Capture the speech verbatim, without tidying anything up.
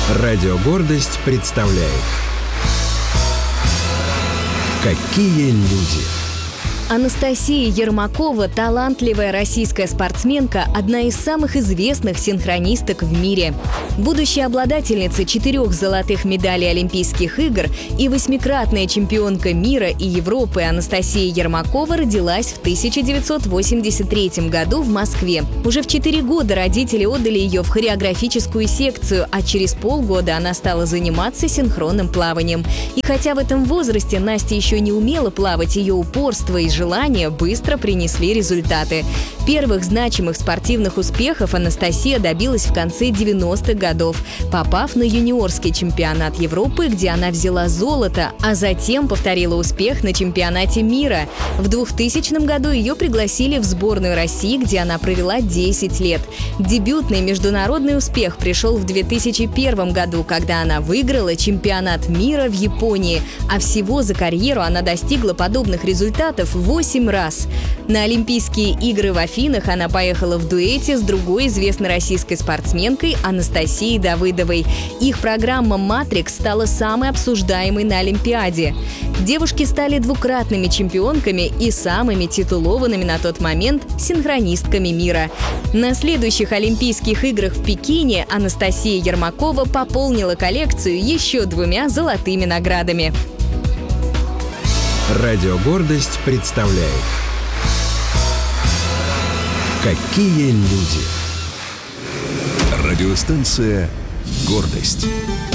Радио «Гордость» представляет «Какие люди». Анастасия Ермакова – талантливая российская спортсменка, одна из самых известных синхронисток в мире. Будущая обладательница четырех золотых медалей Олимпийских игр и восьмикратная чемпионка мира и Европы Анастасия Ермакова родилась в тысяча девятьсот восемьдесят третьем году в Москве. Уже в четыре года родители отдали ее в хореографическую секцию, а через полгода она стала заниматься синхронным плаванием. И хотя в этом возрасте Настя еще не умела плавать, ее упорство и желания быстро принесли результаты. Первых значимых спортивных успехов Анастасия добилась в конце девяностых годов, попав на юниорский чемпионат Европы, где она взяла золото, а затем повторила успех на чемпионате мира. В двухтысячном году ее пригласили в сборную России, где она провела десять лет. Дебютный международный успех пришел в две тысячи первом году, когда она выиграла чемпионат мира в Японии, а всего за карьеру она достигла подобных результатов восемь раз. На Олимпийские игры в Афинах она поехала в дуэте с другой известной российской спортсменкой Анастасией Давыдовой. Их программа «Матрикс» стала самой обсуждаемой на Олимпиаде. Девушки стали двукратными чемпионками и самыми титулованными на тот момент синхронистками мира. На следующих Олимпийских играх в Пекине Анастасия Ермакова пополнила коллекцию еще двумя золотыми наградами. Радио «Гордость» представляет «Какие люди». Радиостанция «Гордость».